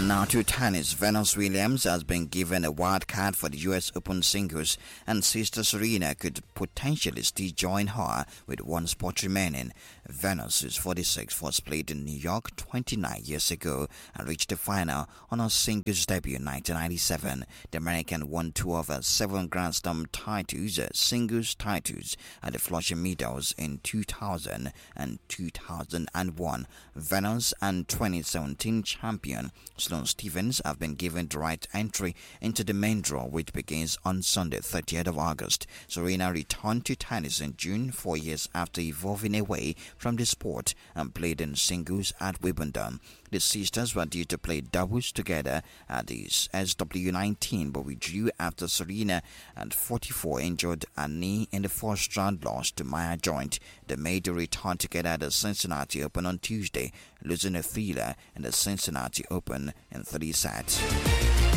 Now to tennis, Venus Williams has been given a wild card for the US Open singles, and sister Serena could potentially still join her with one spot remaining. Venus, who's 46, first played in New York 29 years ago and reached the final on her singles debut in 1997. The American won 2 of her 7 Grand Slam titles, singles titles, at the Flushing Meadows in 2000 and 2001. Venus and 2017 champion Sloane Stephens have been given the right entry into the main draw, which begins on Sunday, 30th of August. Serena returned to tennis in June, 4 years after evolving away from the sport, and played in singles at Wimbledon. The sisters were due to play doubles together at the SW19, but withdrew after Serena, at 44, injured a knee in the first round loss to Maya Joint. They made a return together at the Cincinnati Open on Tuesday, losing a thriller in the Cincinnati Open in 3 sets.